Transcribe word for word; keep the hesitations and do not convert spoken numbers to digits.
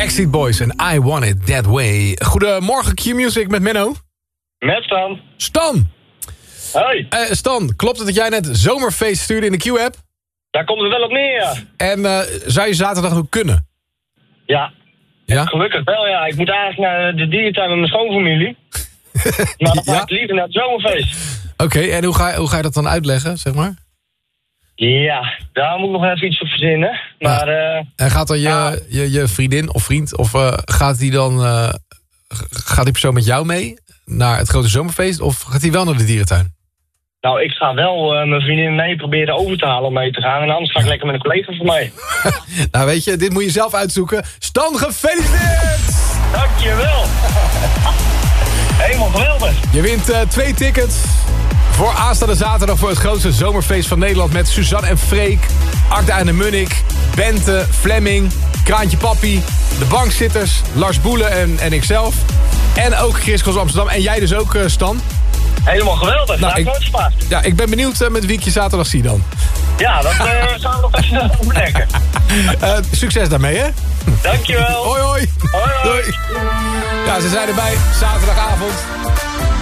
Backstreet Boys en I Want It That Way. Goedemorgen Q-Music met Menno. Met Stan. Stan. Hoi. Uh, Stan, klopt het dat jij net Zomerfeest stuurde in de Q-app? Daar komt het wel op neer, ja. En uh, zou je zaterdag ook kunnen? Ja. Ja? Gelukkig wel, ja. Ik moet eigenlijk naar de dierentuin met mijn schoonfamilie. Maar dan ga Ja? ik liever naar het zomerfeest. Oké, okay, en hoe ga, hoe ga je dat dan uitleggen, zeg maar? Ja, daar moet ik nog even iets op verzinnen. Maar, ja. uh, En gaat dan je, ja. je, je vriendin of vriend, of uh, gaat die dan, uh, gaat die persoon met jou mee naar het grote zomerfeest, of gaat die wel naar de dierentuin? Nou, ik ga wel uh, mijn vriendin mee proberen over te halen om mee te gaan. En anders ga ik lekker met een collega van mij. Nou weet je, dit moet je zelf uitzoeken. Stan, gefeliciteerd! Dankjewel! Helemaal geweldig! Je wint uh, twee tickets voor aanstaande zaterdag voor het grootste zomerfeest van Nederland met Suzanne en Freek, Akda en de Munnik, Bente, Flemming, Kraantje Papi, de bankzitters, Lars Boelen en, en ikzelf. En ook Chris Cross Amsterdam. En jij dus ook, uh, Stan. Helemaal geweldig, nou, ik, nooit spaart. Ja, ik ben benieuwd uh, met wie ik je zaterdag zie dan. Ja, dat uh, gaan we nog even overleggen. uh, succes daarmee, hè? Dankjewel. Hoi, hoi. Hoi, hoi. Doei. Ja, ze zijn erbij. Zaterdagavond.